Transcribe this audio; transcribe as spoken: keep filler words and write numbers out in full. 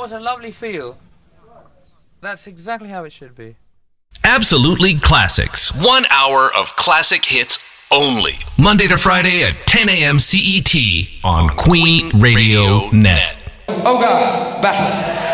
was a lovely feel. That's exactly how it should be. Absolutely Classics. One hour of classic hits only. Monday to Friday at ten a.m. C E T on Queen Radio Net. Ogre Battle.